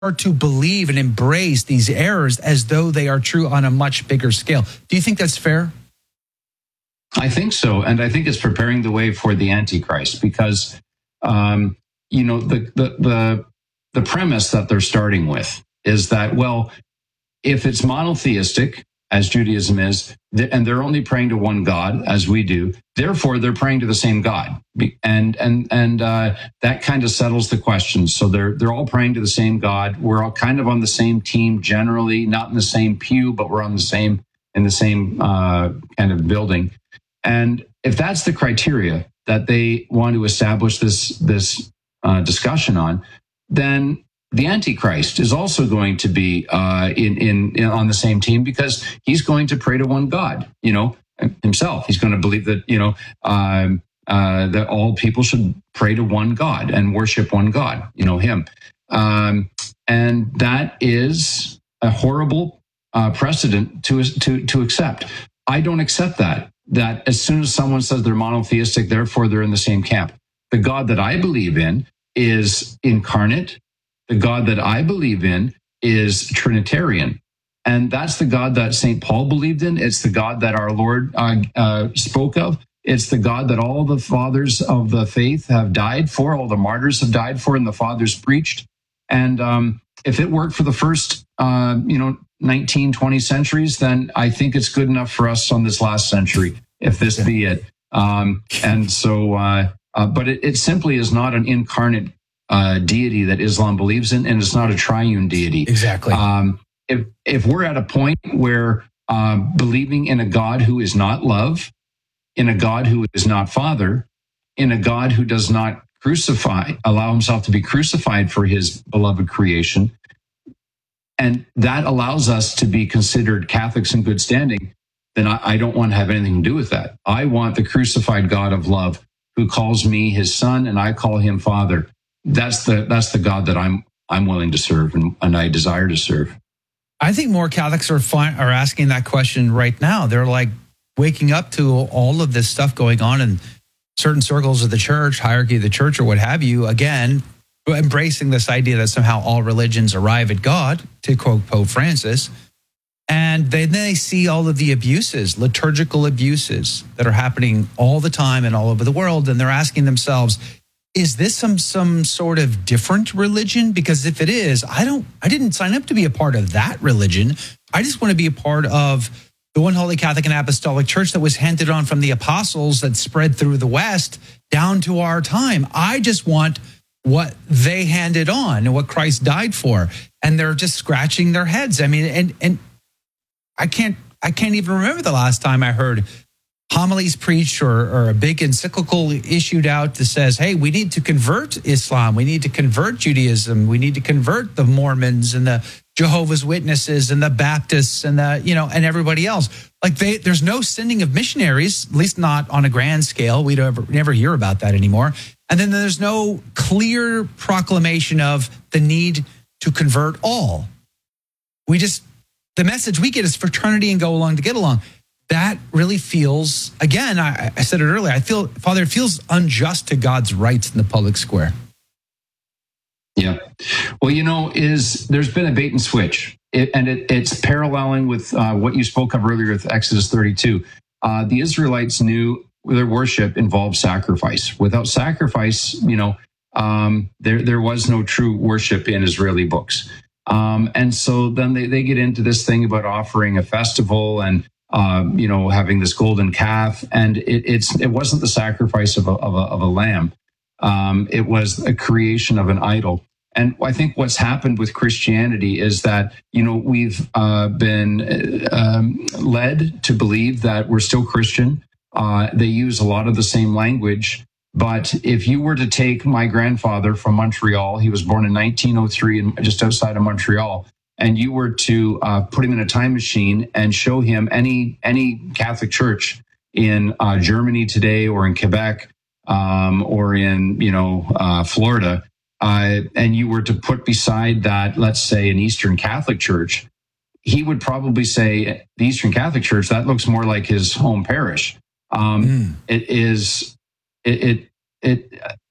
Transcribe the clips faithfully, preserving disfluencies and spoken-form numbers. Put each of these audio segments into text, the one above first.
to believe and embrace these errors as though they are true on a much bigger scale. Do you think that's fair? I think so. And I think it's preparing the way for the Antichrist because, um, you know, the, the, the, the premise that they're starting with is that, well, if it's monotheistic, as Judaism is, and they're only praying to one God, as we do, therefore they're praying to the same God, and and and uh, that kind of settles the question. So they're they're all praying to the same God. We're all kind of on the same team, generally, not in the same pew, but we're on the same in the same uh, kind of building. And if that's the criteria that they want to establish this this uh, discussion on, then the Antichrist is also going to be uh, in, in, in on the same team because he's going to pray to one God, you know, himself. He's going to believe that, you know, um, uh, that all people should pray to one God and worship one God, you know, him. Um, and that is a horrible uh, precedent to, to, to accept. I don't accept that, that as soon as someone says they're monotheistic, therefore they're in the same camp. The God that I believe in is incarnate. The God that I believe in is Trinitarian. And that's the God that Saint Paul believed in. It's the God that our Lord uh, uh, spoke of. It's the God that all the fathers of the faith have died for, all the martyrs have died for, and the fathers preached. And um, if it worked for the first, uh, you know, nineteen, twenty centuries, then I think it's good enough for us on this last century, if this be it. Um, and so, uh, uh, but it, it simply is not an incarnate Uh, deity that Islam believes in, and it's not a triune deity. Exactly. Um, if if we're at a point where uh, believing in a God who is not love, in a God who is not Father, in a God who does not crucify, allow himself to be crucified for his beloved creation, and that allows us to be considered Catholics in good standing, then I, I don't want to have anything to do with that. I want the crucified God of love who calls me his son and I call him Father. That's the that's the God that I'm I'm willing to serve and, and I desire to serve. I think more Catholics are fi- are asking that question right now. They're like waking up to all of this stuff going on in certain circles of the church, hierarchy of the church, or what have you. Again, embracing this idea that somehow all religions arrive at God, to quote Pope Francis, and then they see all of the abuses, liturgical abuses that are happening all the time and all over the world, and they're asking themselves, is this some some sort of different religion? Because if it is, I don't I didn't sign up to be a part of that religion. I just want to be a part of the one holy Catholic and Apostolic Church that was handed on from the apostles that spread through the West down to our time. I just want what they handed on and what Christ died for. And they're just scratching their heads. I mean, and and I can't I can't even remember the last time I heard homilies preached or, or a big encyclical issued out that says, hey, we need to convert Islam. We need to convert Judaism. We need to convert the Mormons and the Jehovah's Witnesses and the Baptists and the, you know, and everybody else. Like they, there's no sending of missionaries, at least not on a grand scale. We don't ever, never hear about that anymore. And then there's no clear proclamation of the need to convert all. We just, the message we get is fraternity and go along to get along. That really feels, again, I, I said it earlier, I feel, Father, it feels unjust to God's rights in the public square. Yeah. Well, you know, is there's been a bait and switch, it, and it, it's paralleling with uh, what you spoke of earlier with Exodus thirty-two. Uh, the Israelites knew their worship involved sacrifice. Without sacrifice, you know, um, there there was no true worship in Israeli books. Um, and so then they, they get into this thing about offering a festival and Um, you know, having this golden calf, and it, it's it wasn't the sacrifice of a of a, of a lamb. Um, it was a creation of an idol. And I think what's happened with Christianity is that, you know, we've uh, been um, led to believe that we're still Christian. Uh, they use a lot of the same language. But if you were to take my grandfather from Montreal, he was born in nineteen oh three, in, just outside of Montreal, and you were to uh, put him in a time machine and show him any any Catholic church in uh, Germany today, or in Quebec, um, or in you know uh, Florida, uh, and you were to put beside that, let's say, an Eastern Catholic church, he would probably say the Eastern Catholic Church, that looks more like his home parish. Um, mm. It is it it. it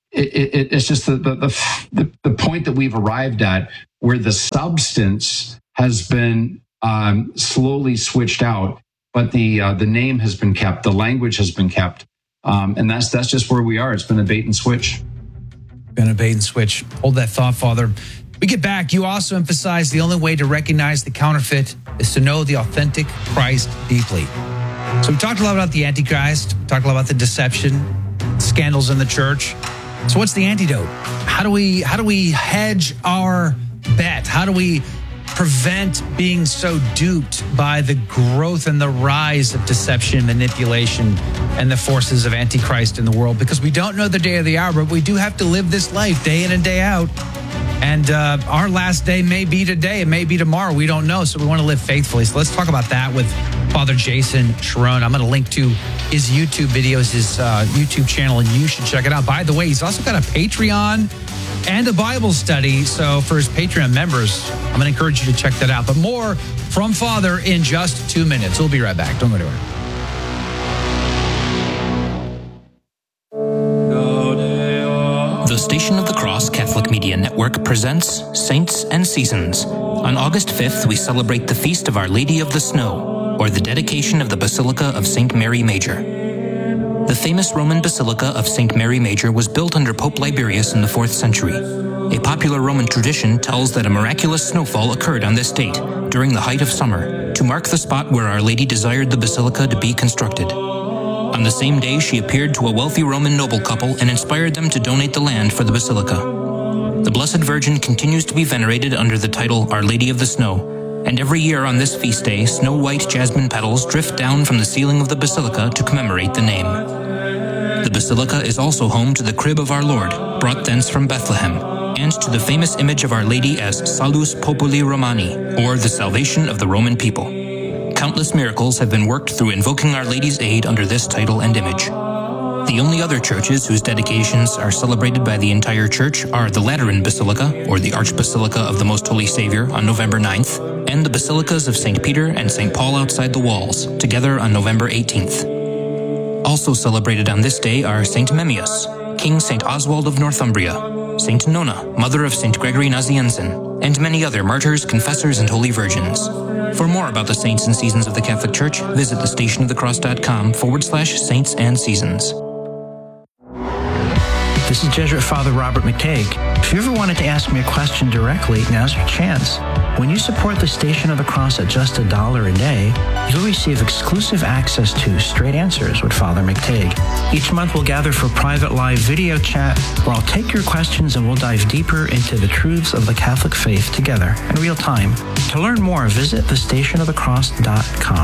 it, it, it's just the the, the the point that we've arrived at, where the substance has been um, slowly switched out, but the uh, the name has been kept, the language has been kept, um, and that's that's just where we are. It's been a bait and switch. Been a bait and switch. Hold that thought, Father. We get back. You also emphasize the only way to recognize the counterfeit is to know the authentic Christ deeply. So we talked a lot about the Antichrist, talked a lot about the deception, scandals in the church. So what's the antidote? How do we how do we hedge our bet? How do we prevent being so duped by the growth and the rise of deception, manipulation, and the forces of Antichrist in the world? Because we don't know the day or the hour, but we do have to live this life day in and day out. And uh, our last day may be today. It may be tomorrow. We don't know. So we want to live faithfully. So let's talk about that with Father Jason Sharon. I'm going to link to his YouTube videos, his uh, YouTube channel, and you should check it out. By the way, he's also got a Patreon and a Bible study. So for his Patreon members, I'm going to encourage you to check that out. But more from Father in just two minutes. We'll be right back. Don't go anywhere. The Station of the Cross Catholic Media Network presents Saints and Seasons. On August fifth, we celebrate the Feast of Our Lady of the Snow, or the dedication of the Basilica of Saint Mary Major. The famous Roman Basilica of Saint Mary Major was built under Pope Liberius in the fourth century. A popular Roman tradition tells that a miraculous snowfall occurred on this date, during the height of summer, to mark the spot where Our Lady desired the basilica to be constructed. On the same day, she appeared to a wealthy Roman noble couple and inspired them to donate the land for the basilica. The Blessed Virgin continues to be venerated under the title Our Lady of the Snow, and every year on this feast day, snow-white jasmine petals drift down from the ceiling of the basilica to commemorate the name. The basilica is also home to the crib of our Lord, brought thence from Bethlehem, and to the famous image of Our Lady as Salus Populi Romani, or the salvation of the Roman people. Countless miracles have been worked through invoking Our Lady's aid under this title and image. The only other churches whose dedications are celebrated by the entire church are the Lateran Basilica, or the Archbasilica of the Most Holy Savior, on November ninth, and the Basilicas of Saint Peter and Saint Paul outside the walls, together on November eighteenth. Also celebrated on this day are Saint Memmius, King Saint Oswald of Northumbria, Saint Nona, mother of Saint Gregory Nazianzen, and many other martyrs, confessors, and holy virgins. For more about the saints and seasons of the Catholic Church, visit thestationofthecross.com forward slash saints and seasons. This is Jesuit Father Robert McTague. If you ever wanted to ask me a question directly, now's your chance. When you support the Station of the Cross at just a dollar a day, you'll receive exclusive access to Straight Answers with Father McTague. Each month we'll gather for private live video chat where I'll take your questions and we'll dive deeper into the truths of the Catholic faith together in real time. To learn more, visit the station of the cross dot com.